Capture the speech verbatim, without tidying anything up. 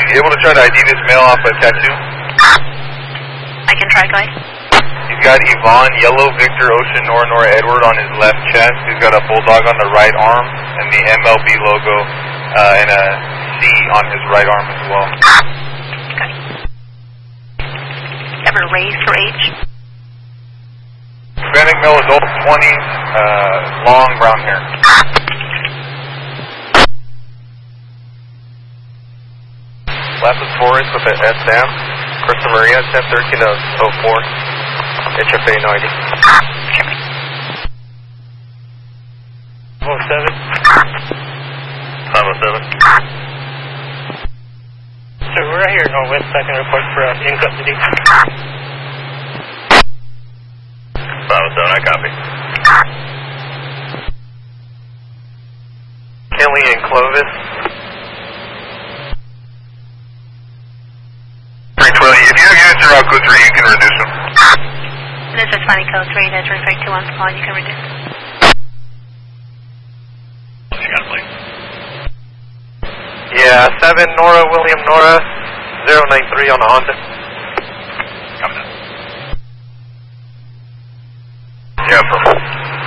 you able to try to I D this male off a tattoo? I can try, guys. He's got Yvonne, Yellow, Victor, Ocean, Nora, Nora, Edward on his left chest. He's got a bulldog on the right arm, and the M L B logo uh, and a C on his right arm as well. Okay. Ever raised for age? Hispanic male, adult, twenties, uh, long brown hair. Lapis Forest with the S M, Costa Maria, ten thirteen oh four, H F A ninety. oh seven. five oh seven. Sir, we're right here in Northwest, second report for uh, in custody. five oh seven, I copy. Kelly and Clovis. three twenty, if you have units around code three, you can reduce them. This is funny code three, that's referring to one small, you can reduce. You got it, please. Yeah, seven Nora, William Nora, zero nine three on the Honda. Coming in. Yeah, perfect.